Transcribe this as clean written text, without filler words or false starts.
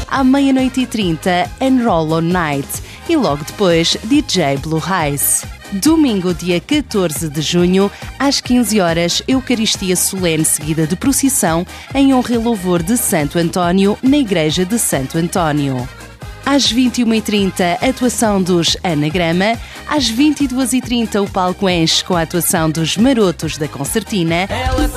À 00:30, Enroll on Night e logo depois DJ Blue Eyes. Domingo, dia 14 de junho, às 15 horas, Eucaristia Solene seguida de procissão em honra e louvor de Santo António na Igreja de Santo António. Às 21:30, atuação dos Anagrama. Às 22:30, o palco enche com a atuação dos Marotos da Concertina.